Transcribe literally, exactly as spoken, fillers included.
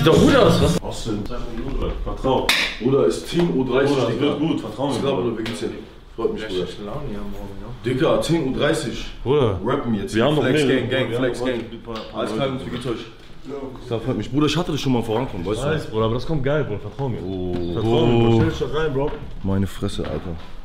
Sieht doch gut aus, was? Was denn? Vertrau. Bruder, ist Team U dreißig, Bruder, Digga. wird gut, vertrau mir. Ich glaube, du geht's ja. Freut mich, Bruder. Laune hier morgen, ne? Digga, Team U dreißig. Bruder. Rappen jetzt. Wir haben noch Flex mehrere. Gang, Gang, Wir Flex haben Gang. noch Alles klar, wie geht's euch? Das freut mich. Bruder, ich hatte das schon mal vorankommen, weißt du? Nice, Bruder, aber das kommt geil, Bruder. Vertrau mir. Oh, Vertrau mir, Bruder. Stell dich da rein, Bro. Meine Fresse, Alter.